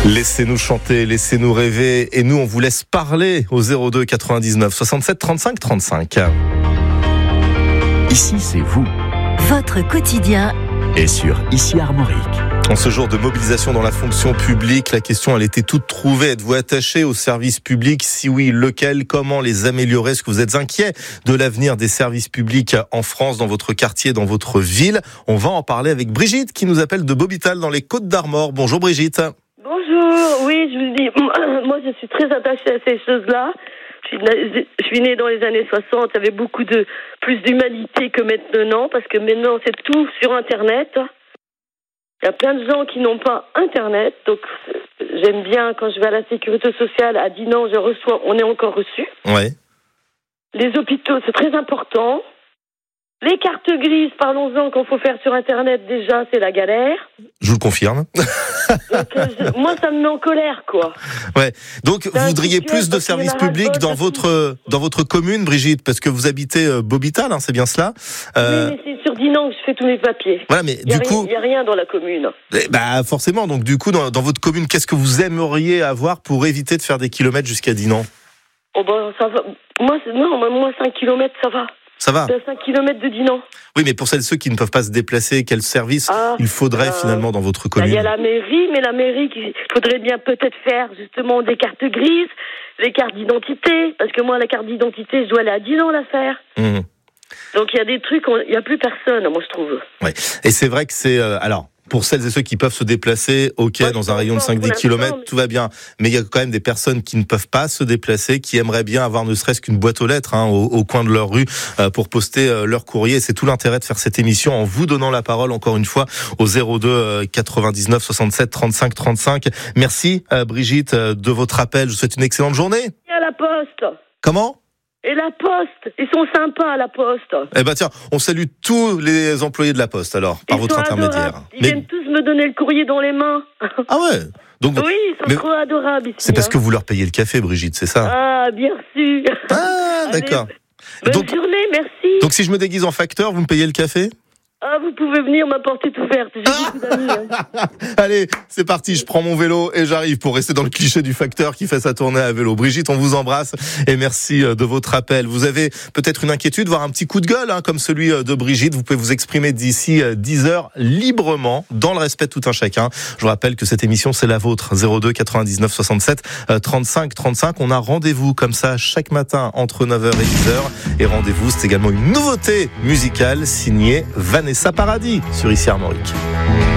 Laissez-nous chanter, laissez-nous rêver et nous on vous laisse parler au 02 99 67 35 35. Ici c'est vous. Votre quotidien Et sur Ici Armorique. En ce jour de mobilisation dans la fonction publique, la question elle était toute trouvée. Êtes-vous attaché aux services publics? Si oui, lequel? Comment les améliorer? Est-ce que vous êtes inquiet de l'avenir des services publics en France, dans votre quartier, dans votre ville? On va en parler avec Brigitte qui nous appelle de Bobital dans les Côtes-d'Armor. Bonjour Brigitte. Bonjour, oui, je vous dis, moi je suis très attachée à ces choses-là. Je suis née dans les années 60, il y avait beaucoup plus d'humanité que maintenant, parce que maintenant c'est tout sur Internet. Il y a plein de gens qui n'ont pas Internet, donc j'aime bien quand je vais à la sécurité sociale, à Dinan, on est encore reçu. Ouais. Les hôpitaux, c'est très important. Les cartes grises, parlons-en, qu'on faut faire sur Internet déjà, c'est la galère. Je vous le confirme. Donc, moi, ça me met en colère, quoi. Ouais. Donc, vous voudriez plus de services publics dans votre commune, Brigitte, parce que vous habitez Bobital, hein, c'est bien cela. Oui, mais c'est sur Dinan que je fais tous mes papiers. Voilà, mais du coup, il y a rien dans la commune. Bah forcément. Donc, du coup, dans votre commune, qu'est-ce que vous aimeriez avoir pour éviter de faire des kilomètres jusqu'à Dinan? Oh ben, ça va. Moi 5 kilomètres, ça va. Ça va. C'est à 5 kilomètres de Dinan. Oui, mais pour celles et ceux qui ne peuvent pas se déplacer, quel service il faudrait finalement dans votre commune? Il y a la mairie, mais la mairie, il faudrait bien peut-être faire justement des cartes grises, les cartes d'identité, parce que moi, la carte d'identité, je dois aller à Dinan la faire. Mmh. Donc il y a des trucs, il n'y a plus personne, moi je trouve. Ouais. Et c'est vrai que c'est... alors, pour celles et ceux qui peuvent se déplacer, dans un rayon de 5-10 km, tout va bien. Mais il y a quand même des personnes qui ne peuvent pas se déplacer, qui aimeraient bien avoir ne serait-ce qu'une boîte aux lettres au coin de leur rue pour poster leur courrier. C'est tout l'intérêt de faire cette émission en vous donnant la parole encore une fois au 02 99 67 35 35. Merci Brigitte de votre appel. Je vous souhaite une excellente journée. Et à la poste. Comment ? Et la Poste, ils sont sympas à la Poste. Eh ben tiens, on salue tous les employés de la Poste alors, par votre intermédiaire. Ils viennent tous me donner le courrier dans les mains. Ah ouais. Donc, oui, ils sont trop adorables ici. C'est parce que vous leur payez le café, Brigitte, c'est ça? Ah, bien sûr. Ah, d'accord. Bonne journée, merci. Donc si je me déguise en facteur, vous me payez le café? Ah, vous pouvez venir, ma porte est ouverte. J'ai beaucoup d'amis. Allez, c'est parti, je prends mon vélo et j'arrive pour rester dans le cliché du facteur qui fait sa tournée à vélo. Brigitte, on vous embrasse et merci de votre appel. Vous avez peut-être une inquiétude, voire un petit coup de gueule, comme celui de Brigitte. Vous pouvez vous exprimer d'ici 10h librement, dans le respect de tout un chacun. Je vous rappelle que cette émission, c'est la vôtre. 02 99 67 35 35. On a rendez-vous comme ça chaque matin entre 9h et 10h. Et rendez-vous, c'est également une nouveauté musicale signée Vanessa Paradis sur Ici Armorique.